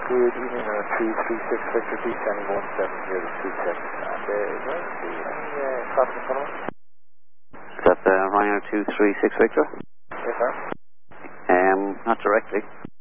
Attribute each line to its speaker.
Speaker 1: Good evening, 336 Victor, descending 17026. And is there any traffic in front of us?
Speaker 2: Is that Ryanair 236 Victor?
Speaker 1: Yes, sir.
Speaker 2: Not directly.